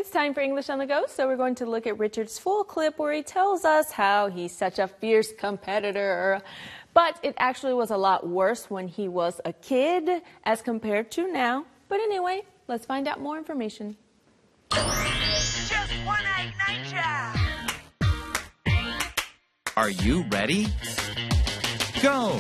It's time for English on the Go, so we're going to look at Richard's full clip where he tells us how he's such a fierce competitor. But it actually was a lot worse when he was a kid as compared to now. But anyway, let's find out more information. Just one egg night job. Are you ready? Go!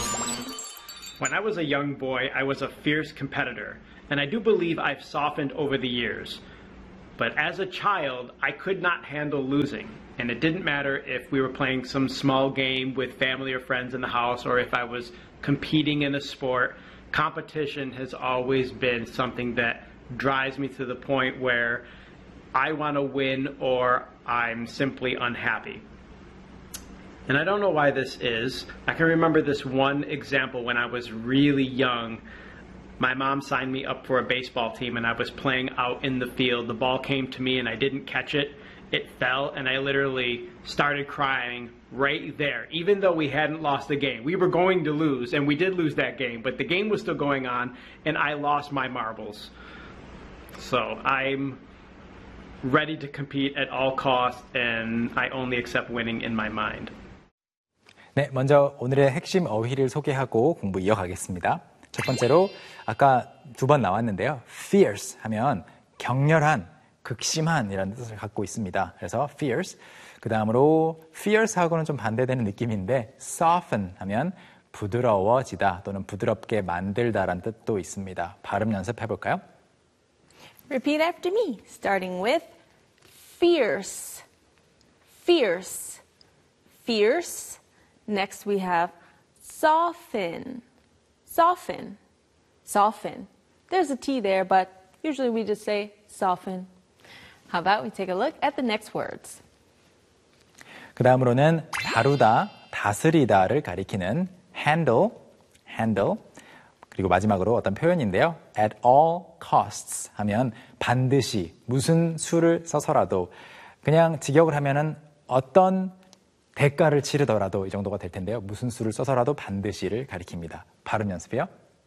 When I was a young boy, I was a fierce competitor, and I do believe I've softened over the years. But as a child, I could not handle losing, and it didn't matter if we were playing some small game with family or friends in the house, or if I was competing in a sport. Competition has always been something that drives me to the point where I want to win or I'm simply unhappy. And I don't know why this is. I can remember this one example when I was really young. My mom signed me up for a baseball team and I was playing out in the field. The ball came to me and I didn't catch it. It fell and I literally started crying right there, even though we hadn't lost the game. We were going to lose, and we did lose that game, but the game was still going on and I lost my marbles. So I'm ready to compete at all costs and I only accept winning in my mind. 네, 먼저 오늘의 핵심 어휘를 소개하고 공부 이어가겠습니다. 첫 번째로 아까 두 번 나왔는데요. fierce 하면 격렬한, 극심한이라는 뜻을 갖고 있습니다. 그래서 fierce. 그 다음으로 fierce하고는 좀 반대되는 느낌인데 soften 하면 부드러워지다 또는 부드럽게 만들다라는 뜻도 있습니다. 발음 연습해 볼까요? Repeat after me, starting with fierce, fierce, fierce. Next we have soften, soften, soften. There's a T there, but usually we just say soften. How about we take a look at the next words? 그 다음으로는 다루다, 다스리다를 가리키는 handle, handle. 그리고 마지막으로 어떤 표현인데요. at all costs 하면 반드시 무슨 수를 써서라도 그냥 직역을 하면은 어떤 대가를 치르더라도 이 정도가 될 텐데요. 무슨 수를 써서라도 반드시를 가리킵니다. 발음 연습이요.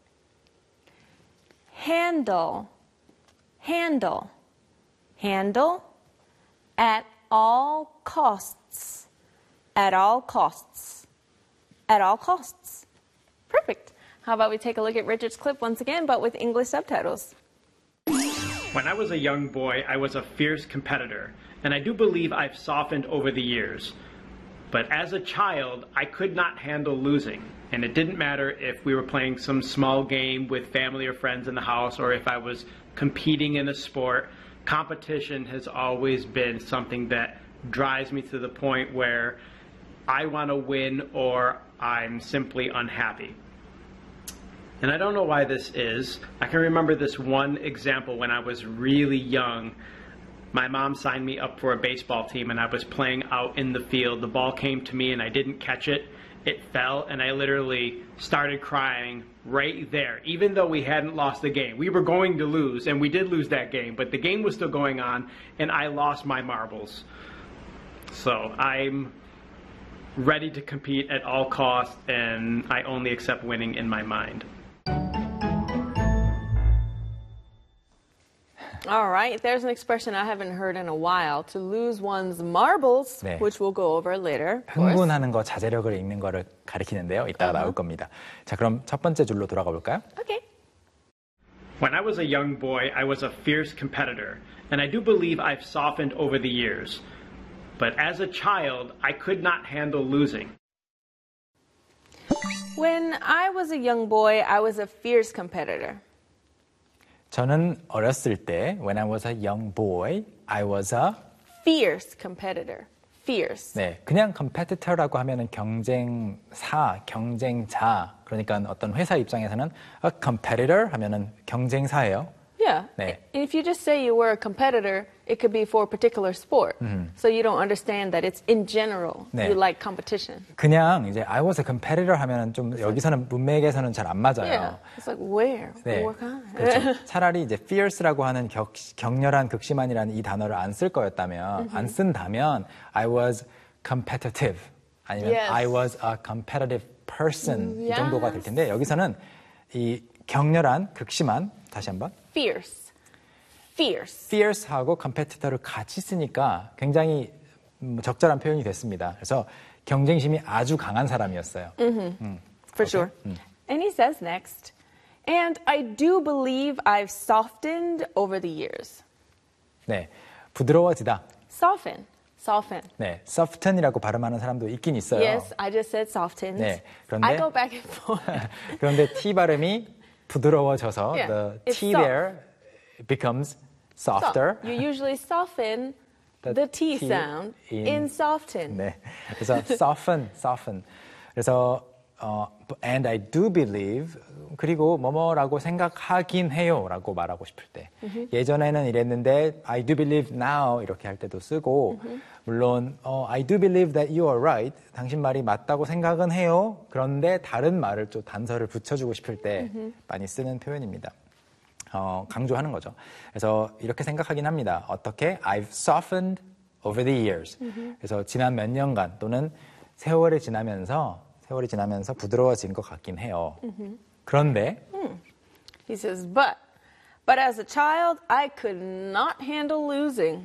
handle, handle, handle, at all costs, at all costs, at all costs. Perfect. How about we take a look at Richard's clip once again, but with English subtitles. When I was a young boy, I was a fierce competitor, and I do believe I've softened over the years. But as a child, I could not handle losing, and it didn't matter if we were playing some small game with family or friends in the house, or if I was competing in a sport. Competition has always been something that drives me to the point where I want to win or I'm simply unhappy. And I don't know why this is. I can remember this one example when I was really young. My mom signed me up for a baseball team and I was playing out in the field. The ball came to me and I didn't catch it. It fell and I literally started crying right there, even though we hadn't lost the game. We were going to lose, and we did lose that game, but the game was still going on and I lost my marbles. So I'm ready to compete at all costs and I only accept winning in my mind. All right, there's an expression I haven't heard in a while, to lose one's marbles, 네. which we'll go over later. 흥분하는 거, 자제력을 잃는 거를 가리키는데요. 이따가 나올 겁니다. 자, 그럼 첫 번째 줄로 돌아가 볼까요? Okay. When I was a young boy, I was a fierce competitor, and I do believe I've softened over the years. But as a child, I could not handle losing. When I was a young boy, I was a fierce competitor. 저는 어렸을 때, when I was a young boy, I was a fierce competitor. Fierce. 네, 그냥 competitor라고 하면은 경쟁사, 경쟁자. 그러니까 어떤 회사 입장에서는 a competitor 하면은 경쟁사예요. Yeah. 네. And if you just say you were a competitor, it could be for a particular sport. So you don't understand that it's in general. 네. You like competition. 그냥 이제 I was a competitor 하면은 좀 여기서는 문맥에서는 잘 안 맞아요. Yeah. It's like where? 네. What kind? 그렇죠. 차라리 이제 fierce라고 하는 격렬한, 극심한이라는 이 단어를 안 쓸 거였다면, 안 쓴다면 I was competitive 아니면 Yes. I was a competitive person 이 Yes. 정도가 될 텐데 여기서는 이 격렬한, 극심한 다시 한번 Fierce. fierce. fierce하고 competitor를 같이 쓰니까 굉장히 적절한 표현이 됐습니다. 그래서 경쟁심이 아주 강한 사람이었어요. For sure. And he says next, and I do believe I've softened over the years. 네, 부드러워지다. Soften. 네, soften이라고 발음하는 사람도 있긴 있어요. Yes, I just said softened. 네, I 그런데 go back and forth. 그런데 T 발음이 부드러워져서 Yeah, the it's T soft. there becomes softer. You usually soften the T sound in soften. 네, 그래서 soften. 그래서 and I do believe 그리고 뭐뭐라고 생각하긴 해요라고 말하고 싶을 때 예전에는 이랬는데 I do believe now 이렇게 할 때도 쓰고 물론 I do believe that you are right 당신 말이 맞다고 생각은 해요 그런데 다른 말을 좀 단서를 붙여주고 싶을 때 많이 쓰는 표현입니다. 강조하는 거죠. 그래서 이렇게 생각하긴 합니다. 어떻게? I've softened over the years. 그래서 지난 몇 년간 또는 세월이 지나면서 부드러워진 것 같긴 해요. 그런데 He says, but as a child, I could not handle losing.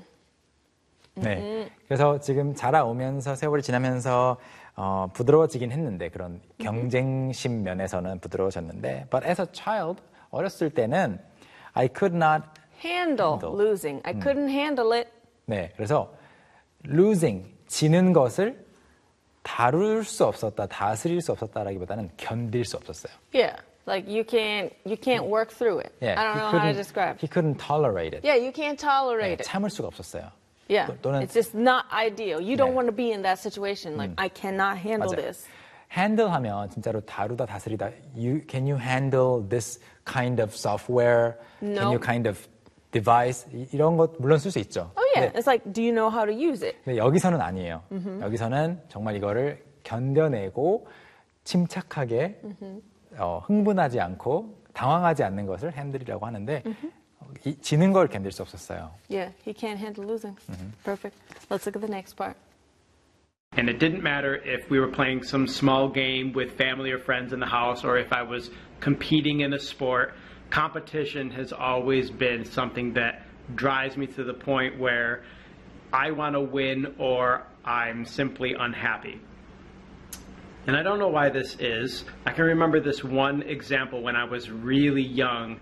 네. 그래서 지금 자라오면서 세월이 지나면서 부드러워지긴 했는데 그런 경쟁심 면에서는 부드러워졌는데 but as a child 어렸을 때는 I could not Handle losing. I couldn't handle it. 네. 그래서 losing 지는 것을 다룰 수 없었다, 다스릴 수 없었다라기보다는 견딜 수 없었어요. Yeah, like you can't work through it. Yeah, I don't know how to describe. He couldn't tolerate it. Yeah, you can't tolerate 네, it. 참을 수가 없었어요. Yeah, 또는 it's just not ideal. You don't 네. want to be in that situation. Like I cannot handle 맞아요. this. handle 하면 진짜로 다루다 다스리다. Can you handle this kind of software? Can No. you kind of device? 이런 것 물론 쓸 수 있죠. Oh yeah, 네. it's like, do you know how to use it? 근데 여기서는 아니에요. 여기서는 정말 이거를 견뎌내고 침착하게 흥분하지 않고 당황하지 않는 것을 핸들이라고 하는데 지는 걸 견딜 수 없었어요. Yeah, he can't handle losing. Perfect. Let's look at the next part. And it didn't matter if we were playing some small game with family or friends in the house or if I was competing in a sport. Competition has always been something that drives me to the point where I want to win or I'm simply unhappy. And I don't know why this is. I can remember this one example when I was really young.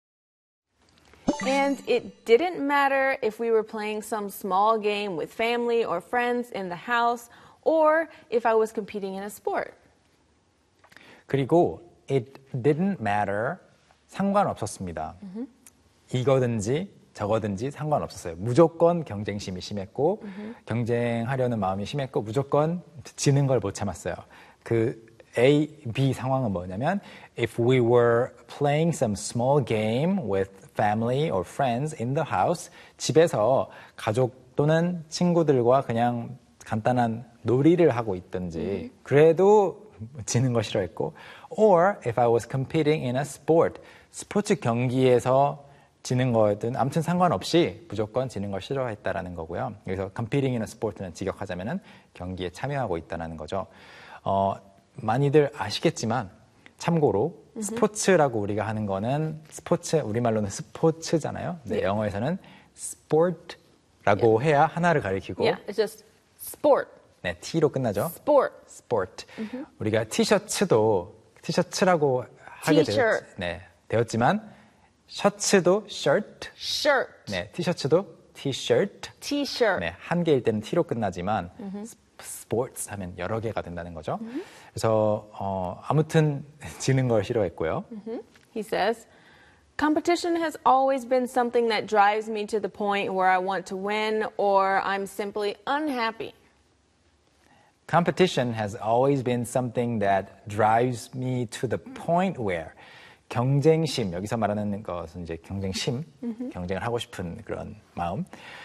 And it didn't matter if we were playing some small game with family or friends in the house or if I was competing in a sport. 그리고 it didn't matter 상관없었습니다. 이거든지 저거든지 상관없었어요. 무조건 경쟁심이 심했고 경쟁하려는 마음이 심했고 무조건 지는 걸 못 참았어요. 그 A, B 상황은 뭐냐면 if we were playing some small game with family or friends in the house 집에서 가족 또는 친구들과 그냥 간단한 놀이를 하고 있든지 그래도 지는 걸 싫어했고 or if I was competing in a sport 스포츠 경기에서 지는 거든 아무튼 상관없이 무조건 지는 걸 싫어했다라는 거고요. 여기서 competing in a sport는 직역하자면은 경기에 참여하고 있다는 거죠. 많이들 아시겠지만 참고로 스포츠라고 우리가 하는 거는 스포츠 우리말로는 스포츠잖아요. 네, 영어에서는 sport라고 해야 하나를 가리키고 Yeah, it's just sport. 네, T로 끝나죠. Sport. sport. 우리가 티셔츠도 티셔츠라고 하게 T-shirt. 되었지만 셔츠도 shirt. Shirt. 네, 티셔츠도 t-shirt. T-shirt. 네, 한 개일 때는 T로 끝나지만 sports 하면 여러 개가 된다는 거죠. 그래서 아무튼 지는 걸 싫어했고요. He says, competition has always been something that drives me to the point where I want to win or I'm simply unhappy. Competition has always been something that drives me to the point where 경쟁심, 여기서 말하는 것은 이제 경쟁심, 경쟁을 하고 싶은 그런 마음.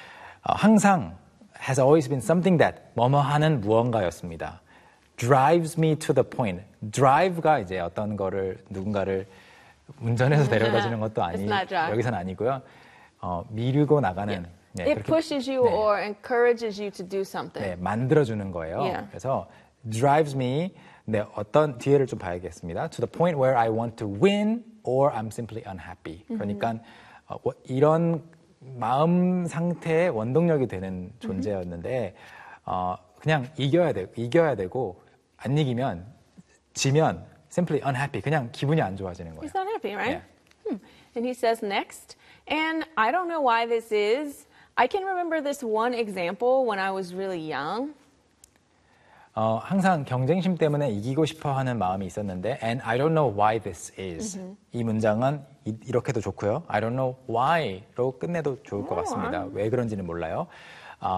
항상 has always been something that 뭐뭐 하는 무언가였습니다. drives me to the point. drive가 이제 어떤 거를 누군가를 운전해서 데려다 주는 것도 It's not drive. 여기서는 아니고요. 미루고 나가는 네, It 그렇게- pushes you 네. or encourages you to do something. 네, 만들어주는 거예요. Yeah. 그래서 drives me, 네, 어떤 뒤에를 좀 봐야겠습니다. To the point where I want to win or I'm simply unhappy. 그러니까 이런 마음 상태의 원동력이 되는 존재였는데 그냥 이겨야 되고 안 이기면 지면 simply unhappy 그냥 기분이 안 좋아지는 거예요. He's unhappy, right? Yeah. And he says next, and I don't know why this is. I can remember this one example when I was really young. 항상 경쟁심 때문에 이기고 싶어 하는 마음이 있었는데 and I don't know why this is. 이 문장은 이렇게도 좋고요. I don't know why로 끝내도 좋을 것 같습니다. 왜 그런지는 몰라요.